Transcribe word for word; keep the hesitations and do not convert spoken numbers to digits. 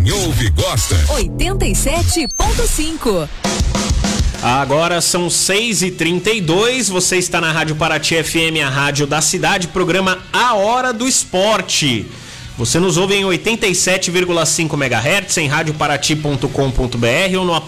Quem ouve gosta. oitenta e sete ponto cinco. Agora são seis e trinta e dois, você está na Rádio Paraty F M, a rádio da cidade, programa A Hora do Esporte. Você nos ouve em oitenta e sete vírgula cinco megahertz, em rádio paraty ponto com ponto br ou no